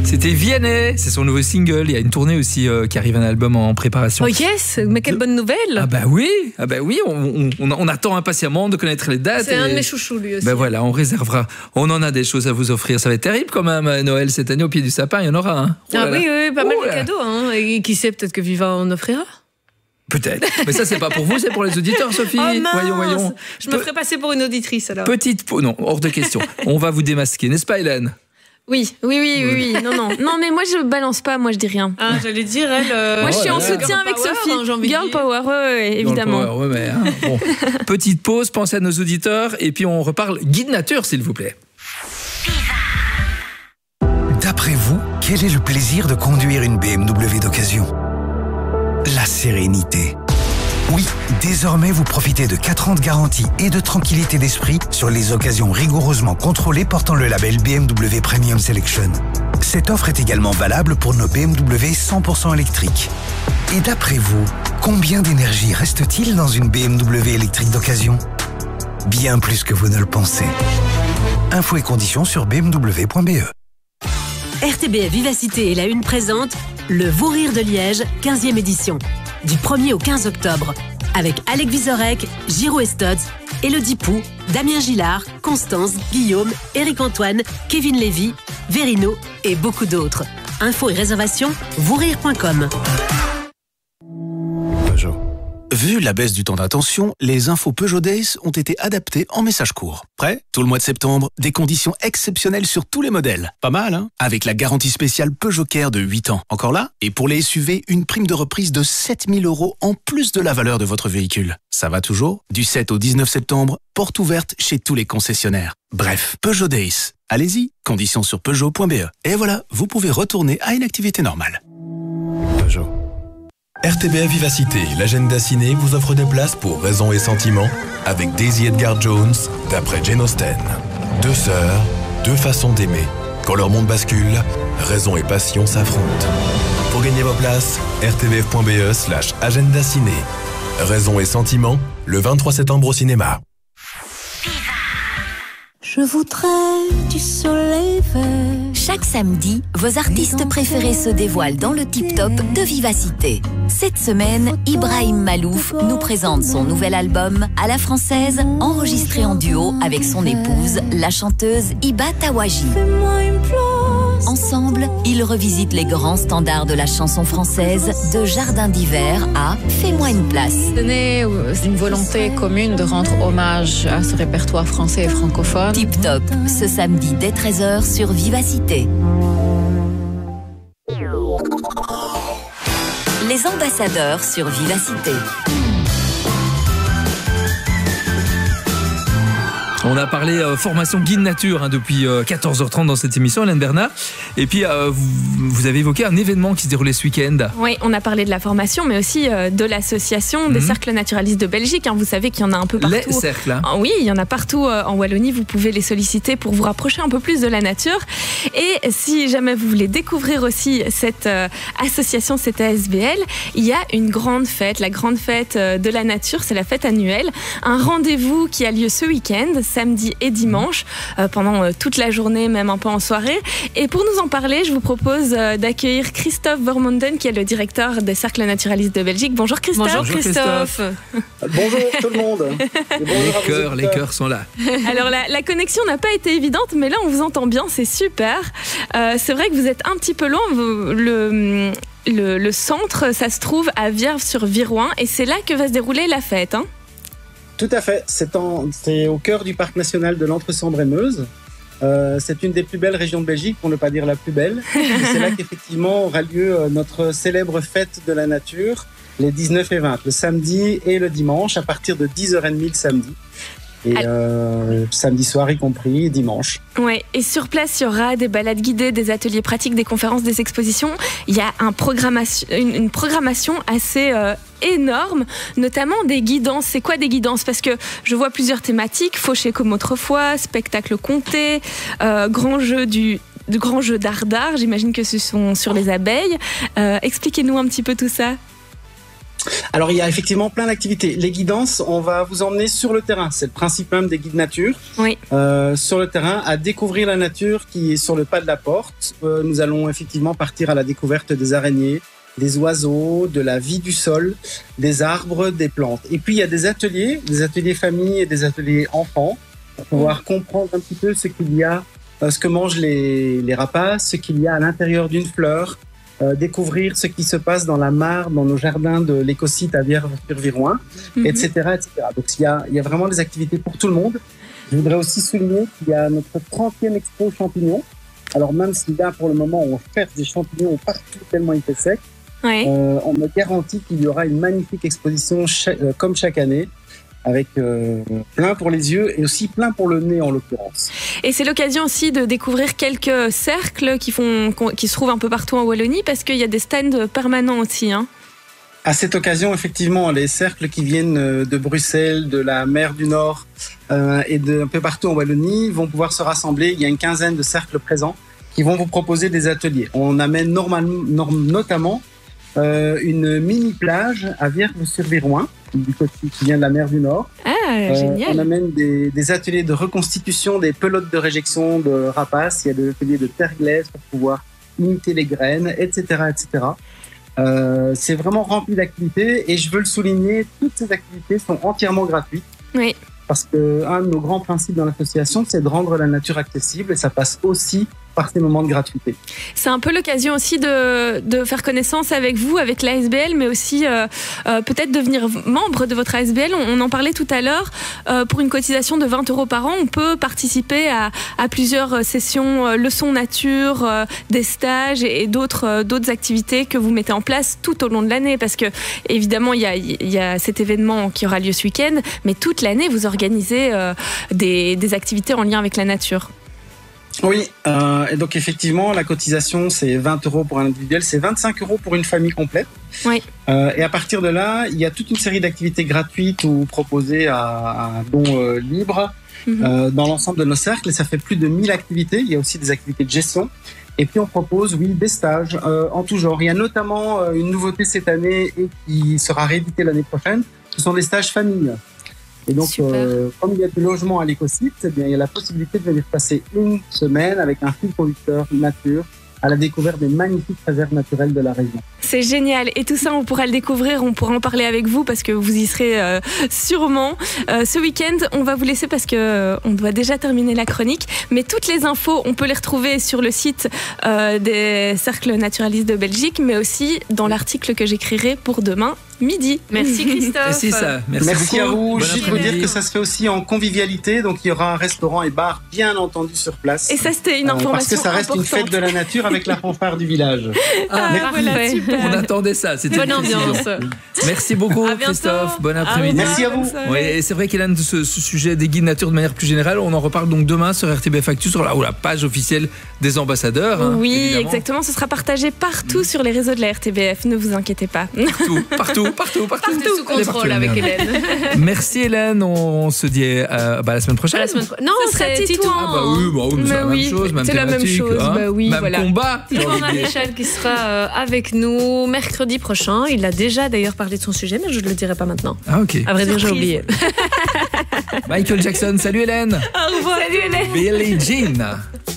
C'était Vianney, c'est son nouveau single. Il y a une tournée aussi qui arrive, un album en préparation. Oh yes, mais quelle bonne nouvelle. Ah bah oui, on attend impatiemment de connaître les dates. C'est un de mes chouchous lui aussi. Ben voilà, on réservera. On en a des choses à vous offrir. Ça va être terrible quand même, Noël cette année au pied du sapin, il y en aura un. Oui, pas mal de cadeaux. Hein. Et qui sait, peut-être que Viva en offrira. Peut-être. Mais ça, c'est pas pour vous, c'est pour les auditeurs, Sophie. Oh mince, voyons. Je me ferais passer pour une auditrice alors. Petite peau, non, hors de question. On va vous démasquer, n'est-ce pas, Hélène? Oui. Non, mais moi je balance pas, moi je dis rien. Ah, j'allais dire, elle. Moi je suis en soutien avec Sophie. Girl power, évidemment. Girl power, Bon. Petite pause, pensez à nos auditeurs et puis on reparle guide nature, s'il vous plaît. D'après vous, quel est le plaisir de conduire une BMW d'occasion? La sérénité. Oui, désormais vous profitez de 4 ans de garantie et de tranquillité d'esprit sur les occasions rigoureusement contrôlées portant le label BMW Premium Selection. Cette offre est également valable pour nos BMW 100% électriques. Et d'après vous, combien d'énergie reste-t-il dans une BMW électrique d'occasion? Bien plus que vous ne le pensez. Infos et conditions sur bmw.be. RTBF Vivacité et la Une présente le Vous Rire de Liège, 15e édition. Du 1er au 15 octobre. Avec Alec Vizorek, Giro Estotz, Élodie Pou, Damien Gillard, Constance, Guillaume, Éric-Antoine, Kevin Lévy, Verino et beaucoup d'autres. Infos et réservations, vousrire.com. Vu la baisse du temps d'attention, les infos Peugeot Days ont été adaptées en message court. Prêt? Tout le mois de septembre, des conditions exceptionnelles sur tous les modèles. Pas mal, hein? Avec la garantie spéciale Peugeot Care de 8 ans. Encore là? Et pour les SUV, une prime de reprise de 7 000 € en plus de la valeur de votre véhicule. Ça va toujours? Du 7 au 19 septembre, porte ouverte chez tous les concessionnaires. Bref, Peugeot Days. Allez-y, conditions sur Peugeot.be. Et voilà, vous pouvez retourner à une activité normale. Peugeot. RTBF Vivacité, l'agenda ciné vous offre des places pour Raison et Sentiment avec Daisy Edgar Jones, d'après Jane Austen. 2 sœurs, 2 façons d'aimer. Quand leur monde bascule, raison et passion s'affrontent. Pour gagner vos places, rtbf.be/agenda ciné. Raison et Sentiment, le 23 septembre au cinéma. Je voudrais du soleil vert. Chaque samedi, vos artistes préférés se dévoilent dans le tip-top de Vivacité. Cette semaine, Ibrahim Malouf nous présente son nouvel album à la française, enregistré en duo avec son épouse, la chanteuse Iba Tawaji. Ensemble, ils revisitent les grands standards de la chanson française, de Jardin d'hiver à Fais-moi une place. C'est né d'une volonté commune de rendre hommage à ce répertoire français et francophone. Tip Top, ce samedi dès 13h sur Vivacité. Les ambassadeurs sur Vivacité. On a parlé formation guide nature depuis 14h30 dans cette émission, Hélène Bernard. Et puis, vous avez évoqué un événement qui se déroulait ce week-end. Oui, on a parlé de la formation, mais aussi de l'association des cercles naturalistes de Belgique. Vous savez qu'il y en a un peu partout. Les cercles, hein. Oui, il y en a partout en Wallonie. Vous pouvez les solliciter pour vous rapprocher un peu plus de la nature. Et si jamais vous voulez découvrir aussi cette association, cette ASBL, il y a une grande fête, la grande fête de la nature. C'est la fête annuelle. Un rendez-vous qui a lieu ce week-end, samedi et dimanche, pendant toute la journée, même un peu en soirée. Et pour nous en parler, je vous propose d'accueillir Christophe Vermonden, qui est le directeur des cercles naturalistes de Belgique. Bonjour Christophe. Bonjour Christophe. Bonjour tout le monde. Les cœurs sont là. Alors la connexion n'a pas été évidente, mais là on vous entend bien, c'est super. C'est vrai que vous êtes un petit peu loin. Le centre, ça se trouve à Vierve-sur-Viroin, et c'est là que va se dérouler la fête, hein. Tout à fait, c'est au cœur du parc national de l'Entre-Sambre-et-Meuse. C'est une des plus belles régions de Belgique, pour ne pas dire la plus belle. Et c'est là qu'effectivement aura lieu notre célèbre fête de la nature, les 19 et 20, le samedi et le dimanche, à partir de 10h30 le samedi. Et samedi soir y compris, et dimanche. Ouais, et sur place, il y aura des balades guidées, des ateliers pratiques, des conférences, des expositions. Il y a une programmation assez énorme, notamment des guidances. C'est quoi des guidances? Parce que je vois plusieurs thématiques, fauché comme autrefois, spectacle compté, grand jeu d'art, j'imagine que ce sont sur les abeilles. Expliquez-nous un petit peu tout ça. Alors, il y a effectivement plein d'activités. Les guidances, on va vous emmener sur le terrain. C'est le principe même des guides nature. Oui. Sur le terrain, à découvrir la nature qui est sur le pas de la porte. Nous allons effectivement partir à la découverte des araignées, des oiseaux, de la vie du sol, des arbres, des plantes. Et puis, il y a des ateliers famille et des ateliers enfants pour pouvoir comprendre un petit peu ce qu'il y a, ce que mangent les rapaces, ce qu'il y a à l'intérieur d'une fleur, découvrir ce qui se passe dans la mare, dans nos jardins de l'écosite à Vierre-sur-Viroin, etc., etc. Donc, il y a vraiment des activités pour tout le monde. Je voudrais aussi souligner qu'il y a notre 30e expo champignons. Alors, même si là, pour le moment, on cherche des champignons partout tellement il fait sec, Ouais. on me garantit qu'il y aura une magnifique exposition comme chaque année, avec plein pour les yeux et aussi plein pour le nez en l'occurrence. Et c'est l'occasion aussi de découvrir quelques cercles qui se trouvent un peu partout en Wallonie, parce qu'il y a des stands permanents aussi. Hein. À cette occasion, effectivement, les cercles qui viennent de Bruxelles, de la mer du Nord et d'un peu partout en Wallonie vont pouvoir se rassembler. Il y a une quinzaine de cercles présents qui vont vous proposer des ateliers. On amène notamment une mini-plage à Vierre-sur-Viroin, du côté qui vient de la mer du Nord. Ah, génial. On amène des ateliers de reconstitution des pelotes de réjection de rapaces. Il y a des ateliers de terre glaise pour pouvoir imiter les graines, etc., etc. C'est vraiment rempli d'activités et je veux le souligner, toutes ces activités sont entièrement gratuites. Oui. Parce qu'un de nos grands principes dans l'association, c'est de rendre la nature accessible et ça passe aussi par ces moments de gratuité. C'est un peu l'occasion aussi de faire connaissance avec vous, avec l'ASBL, mais aussi peut-être devenir membre de votre ASBL. On en parlait tout à l'heure. Pour une cotisation de 20 € par an, on peut participer à plusieurs sessions leçons nature, des stages et d'autres activités que vous mettez en place tout au long de l'année. Parce que, évidemment, il y a cet événement qui aura lieu ce week-end, mais toute l'année, vous organisez des activités en lien avec la nature. Oui, et donc effectivement, la cotisation, c'est 20 € pour un individuel, c'est 25 € pour une famille complète. Oui. Et à partir de là, il y a toute une série d'activités gratuites ou proposées à un don libre dans l'ensemble de nos cercles. Et ça fait plus de 1000 activités. Il y a aussi des activités de gestion. Et puis on propose, oui, des stages en tout genre. Il y a notamment une nouveauté cette année et qui sera rééditée l'année prochaine. Ce sont des stages famille. Et donc, comme il y a du logement à l'écosite, eh bien, il y a la possibilité de venir passer une semaine avec un fil conducteur nature à la découverte des magnifiques réserves naturelles de la région. C'est génial. Et tout ça, on pourra le découvrir, on pourra en parler avec vous parce que vous y serez sûrement. Ce week-end, on va vous laisser parce qu'on doit déjà terminer la chronique. Mais toutes les infos, on peut les retrouver sur le site des cercles naturalistes de Belgique, mais aussi dans l'article que j'écrirai pour demain midi. Merci Christophe. C'est ça. Merci à vous. Bon Juste vous dire que ça se fait aussi en convivialité. Donc il y aura un restaurant et bar bien entendu sur place. Et ça, c'était une information parce que ça reste importante. une fête de la nature avec la fanfare du village. Voilà, super. On attendait ça. C'était Bonne une précision. ambiance. Merci beaucoup, À bientôt. Christophe. Bon après-midi. Merci à vous. Oui, et c'est vrai qu'Hélène, ce sujet des guides nature de manière plus générale, on en reparle donc demain sur RTBF Actu, sur la page officielle des ambassadeurs. Hein, Oui, évidemment. exactement. Ce sera partagé partout sur les réseaux de la RTBF. Ne vous inquiétez pas. Partout. Sous contrôle avec Hélène. Merci Hélène, on se dit la semaine prochaine. Non, Ce serait c'est Titouan. Ah bah oui, mais c'est la même chose, même c'est la même thématique, chose. hein. Bah oui, même voilà. combat. j'ai Titouan envie de dire. Maréchal qui sera avec nous mercredi prochain. Il a déjà d'ailleurs parlé de son sujet, mais je ne le dirai pas maintenant. Ah ok. À vrai dire, j'ai Surprise. oublié. Michael Jackson, salut Hélène. Au revoir. Salut Hélène. Billie Jean.